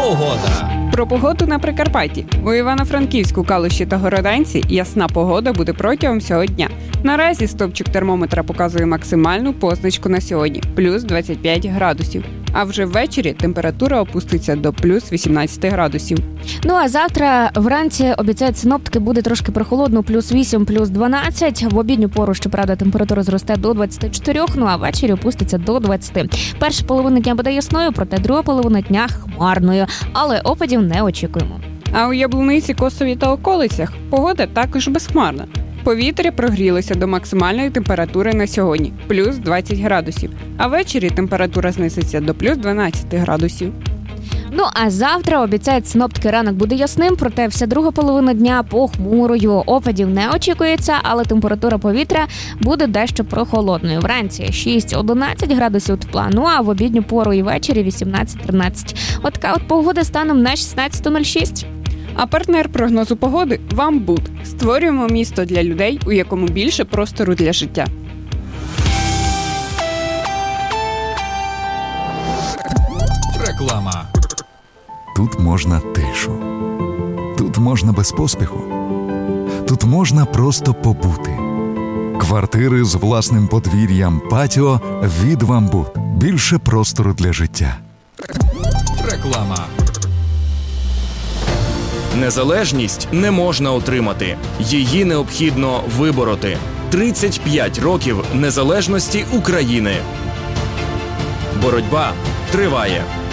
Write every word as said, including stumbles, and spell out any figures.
Погода. Про погоду на Прикарпатті. У Івано-Франківську, Калуші та Городенці ясна погода буде протягом всього дня. Наразі стовпчик термометра показує максимальну позначку на сьогодні – плюс двадцять п'ять градусів. А вже ввечері температура опуститься до плюс вісімнадцять градусів. Ну а завтра вранці, обіцяють синоптики, буде трошки прохолодно, плюс вісім, плюс дванадцять. В обідню пору, щоправда, температура зросте до двадцять чотири, ну а ввечері опуститься до двадцять. Перша половина дня буде ясною, проте друга половина дня хмарною. Але опадів не очікуємо. А у Яблуниці, Косові та околицях погода також безхмарна. Повітря прогрілося до максимальної температури на сьогодні – плюс двадцять градусів. А ввечері температура знизиться до плюс дванадцять градусів. Ну а завтра, обіцяють синоптики, ранок буде ясним, проте вся друга половина дня похмурою. Опадів не очікується, але температура повітря буде дещо прохолодною. Вранці шість-одинадцять градусів тепла, ну а в обідню пору і ввечері вісімнадцять-тринадцять. От така от погода станом на шістнадцята нуль шість. А партнер прогнозу погоди – «Вамбуд». Створюємо місто для людей, у якому більше простору для життя. Реклама. Тут можна тишу. Тут можна без поспіху. Тут можна просто побути. Квартири з власним подвір'ям, патіо від «Вамбуд». Більше простору для життя. Реклама. Незалежність не можна отримати. Її необхідно вибороти. тридцять п'ять років незалежності України. Боротьба триває.